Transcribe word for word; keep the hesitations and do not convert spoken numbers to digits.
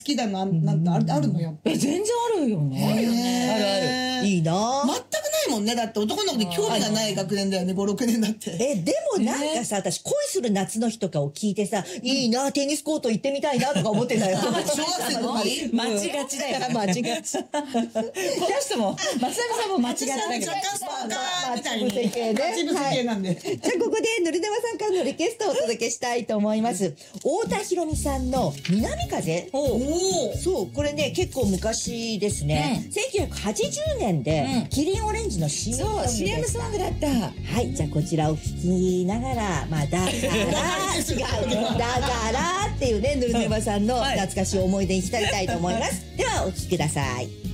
きだな、なんてあるあるのよ。 え、全然あるよね。 あるよね。 あるある。いいな全くないもんね。だって男の子で興味がない学年だよね、ご、ろくねんだって。 え、でもなんかさ、私恋する夏の日とかを聞いてさ、いいな、テニスコート行ってみたいなとか思ってたよ。 小学生の時待ちがちだよ。 待ちがち。 この人も、松永さんも間違ったけど。 若干ストーカーみたいに。 待ち伏せ系ね。 待ち伏せ系なんで。 じゃあここでぬるでまさんからのリクエストをお届けしたいと思います。太田博美さんの南風。 おお。 そう、これね、結構昔ですね。せんきゅうひゃくはちじゅうねんで、キリンオレンジの シーエム ソングでした。 そう、シーエム ソングだった。 はい、じゃあこちらを聞きながら、まあ、だから、違う、だからっていうね、ぬるねばさんの懐かしい思い出に浸りたいと思います。では、お聞きください。